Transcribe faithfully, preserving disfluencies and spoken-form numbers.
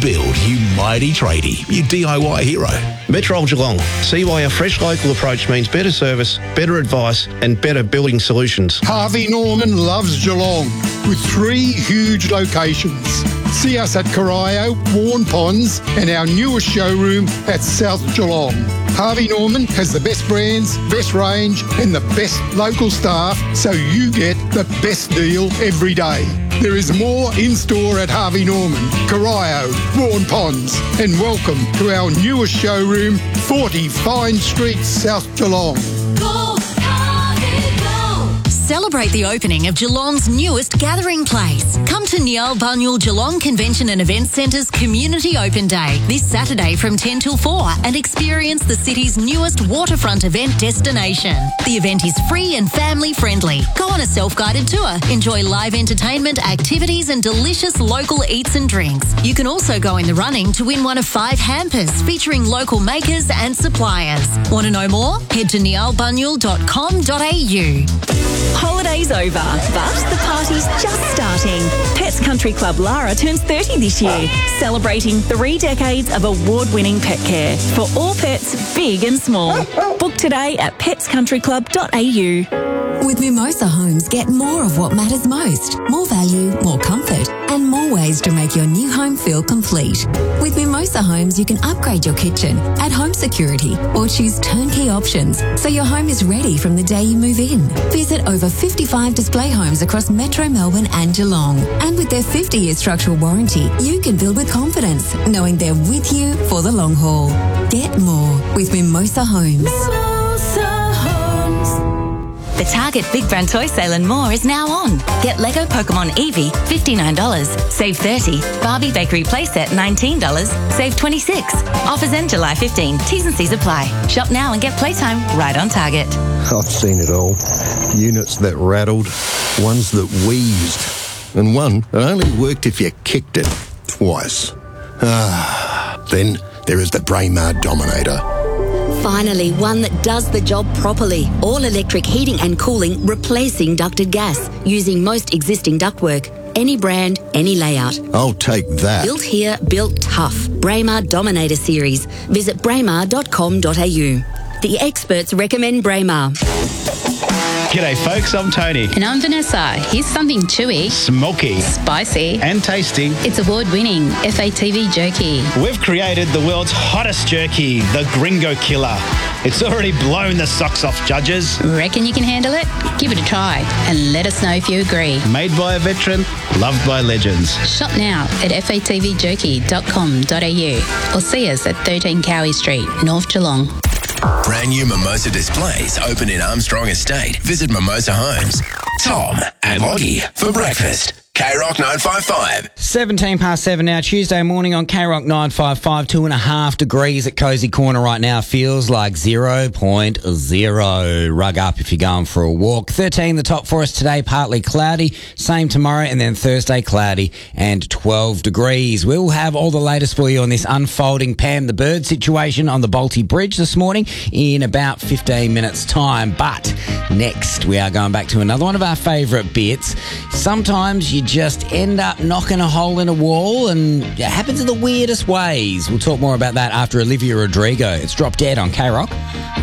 build, you mighty tradie, you D I Y hero. Metrol Geelong. See why our fresh local approach means better service, better advice and better building solutions. Harvey Norman loves Geelong with three huge locations. See us at Corio, Warren Ponds and our newest showroom at South Geelong. Harvey Norman has the best brands, best range and the best local staff, so you get the best deal every day. There is more in-store at Harvey Norman, Corio, Warren Ponds, and welcome to our newest showroom, forty Fine Street, South Geelong. Go, Harvey, go! Celebrate the opening of Geelong's newest gathering place. Come to Niall Bunyul Geelong Convention and Events Centre's Community Open Day this Saturday from ten till four and experience the city's newest waterfront event destination. The event is free and family friendly. Go on a self-guided tour, enjoy live entertainment, activities and delicious local eats and drinks. You can also go in the running to win one of five hampers featuring local makers and suppliers. Want to know more? Head to niall bunyul dot com dot a u. Holiday's over, but the party's just starting. Pets Country Club Lara turns thirty this year, celebrating three decades of award-winning pet care for all pets, big and small. Book today at pets country club dot a u. With Mimosa Homes, get more of what matters most. More value, more comfort, and more ways to make your new home feel complete. With Mimosa Homes, you can upgrade your kitchen, add home security, or choose turnkey options so your home is ready from the day you move in. Visit over fifty-five display homes across Metro Melbourne and Geelong. And with their fifty-year structural warranty, you can build with confidence, knowing they're with you for the long haul. Get more with Mimosa Homes. Mimosa Homes. The Target Big Brand Toy Sale and more is now on. Get Lego Pokemon Eevee, fifty-nine dollars. Save thirty dollars. Barbie Bakery Playset, nineteen dollars. Save twenty-six dollars. Offers end July fifteenth. T's and C's apply. Shop now and get playtime right on Target. I've seen it all. Units that rattled, ones that wheezed, and one that only worked if you kicked it twice. Ah, then there is the Braemar Dominator. Finally, one that does the job properly. All-electric heating and cooling, replacing ducted gas, using most existing ductwork. Any brand, any layout. I'll take that. Built here, built tough. Braemar Dominator Series. Visit braemar dot com dot a u. The experts recommend Braemar. G'day folks, I'm Tony. And I'm Vanessa. Here's something chewy, smoky, spicy and tasty. It's award-winning F A T V jerky. We've created the world's hottest jerky, the Gringo Killer. It's already blown the socks off judges. Reckon you can handle it? Give it a try and let us know if you agree. Made by a veteran, loved by legends. Shop now at f a t v jerky dot com dot a u or see us at thirteen Cowie Street, North Geelong. Brand new Mimosa displays open in Armstrong Estate. Visit Mimosa Homes. Tom and Lottie for breakfast. K Rock nine five five. seventeen past seven now, Tuesday morning on K Rock nine five five. Two and a half degrees at Cozy Corner right now. Feels like zero point zero. Rug up if you're going for a walk. thirteen the top for us today, partly cloudy. Same tomorrow, and then Thursday cloudy and twelve degrees. We'll have all the latest for you on this unfolding Pam the Bird situation on the Balti Bridge this morning in about fifteen minutes time. But next, we are going back to another one of our favourite bits. Sometimes you just end up knocking a hole in a wall, and it happens in the weirdest ways. We'll talk more about that after Olivia Rodrigo. It's Drop Dead on K Rock.